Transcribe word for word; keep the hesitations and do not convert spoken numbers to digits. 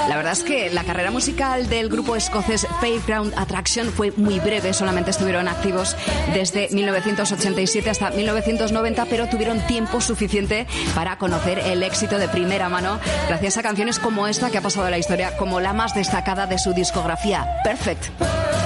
La verdad es que la carrera musical del grupo escocés Fairground Attraction fue muy breve, solamente estuvieron activos desde mil novecientos ochenta y siete hasta mil novecientos noventa, pero tuvieron tiempo suficiente para conocer el éxito de primera mano gracias a canciones como esta, que ha pasado a la historia como la más destacada de su discografía, Perfect.